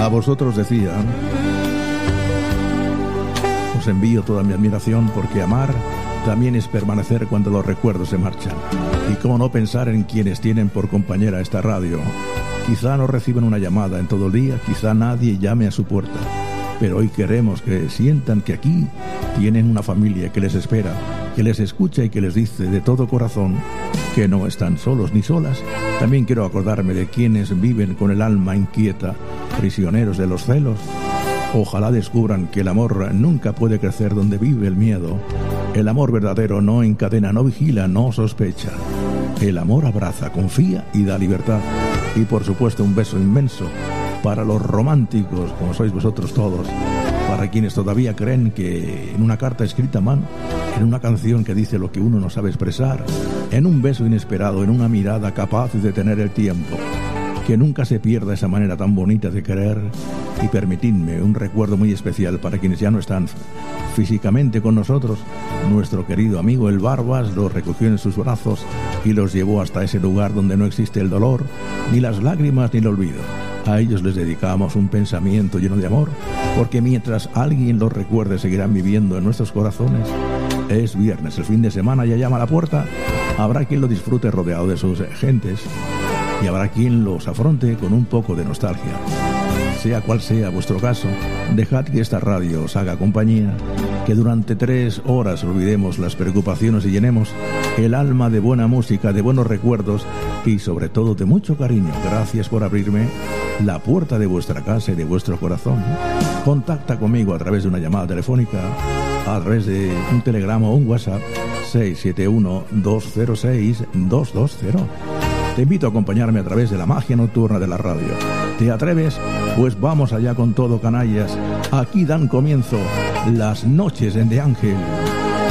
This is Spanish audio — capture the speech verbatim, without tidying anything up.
A vosotros decía, os envío toda mi admiración, porque amar también es permanecer cuando los recuerdos se marchan. Y cómo no pensar en quienes tienen por compañera esta radio. Quizá no reciban una llamada en todo el día, quizá nadie llame a su puerta, pero hoy queremos que sientan que aquí tienen una familia que les espera, que les escucha y que les dice de todo corazón que no están solos ni solas. También quiero acordarme de quienes viven con el alma inquieta, prisioneros de los celos. Ojalá descubran que el amor nunca puede crecer donde vive el miedo. El amor verdadero no encadena, no vigila, no sospecha. El amor abraza, confía y da libertad. Y por supuesto un beso inmenso para los románticos, como sois vosotros todos, para quienes todavía creen que en una carta escrita a mano, en una canción que dice lo que uno no sabe expresar, en un beso inesperado, en una mirada capaz de detener el tiempo, que nunca se pierda esa manera tan bonita de querer. Y permitidme un recuerdo muy especial para quienes ya no están físicamente con nosotros. Nuestro querido amigo el Barbas los recogió en sus brazos y los llevó hasta ese lugar donde no existe el dolor, ni las lágrimas, ni el olvido. A ellos les dedicamos un pensamiento lleno de amor, porque mientras alguien los recuerde seguirán viviendo en nuestros corazones. Es viernes, el fin de semana ya llama a la puerta. Habrá quien lo disfrute rodeado de sus gentes y habrá quien los afronte con un poco de nostalgia. Sea cual sea vuestro caso, dejad que esta radio os haga compañía, que durante tres horas olvidemos las preocupaciones y llenemos el alma de buena música, de buenos recuerdos y sobre todo de mucho cariño. Gracias por abrirme la puerta de vuestra casa y de vuestro corazón. Contacta conmigo a través de una llamada telefónica, a través de un telegrama o un WhatsApp seis siete uno, dos cero seis, dos dos cero. Te invito a acompañarme a través de la magia nocturna de la radio. ¿Te atreves? Pues vamos allá con todo, canallas. Aquí dan comienzo las noches en De Ángel.